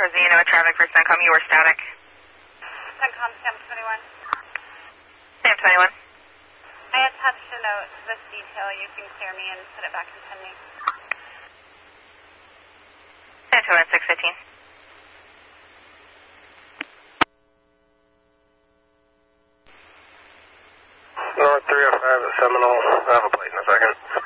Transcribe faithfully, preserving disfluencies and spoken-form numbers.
Jose, you know what traffic for Suncom, you were static. Suncom, Sam twenty-one. Sam twenty-one. I attached a note to this detail. You can clear me and put it back in pending. Sam twenty-one, six fifteen. North three oh five at Seminole. I have a plate in a second.